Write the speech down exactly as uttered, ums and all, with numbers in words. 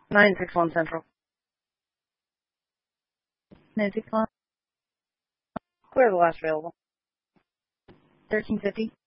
nine six one Central. nine six one. Clear the last available. thirteen fifty.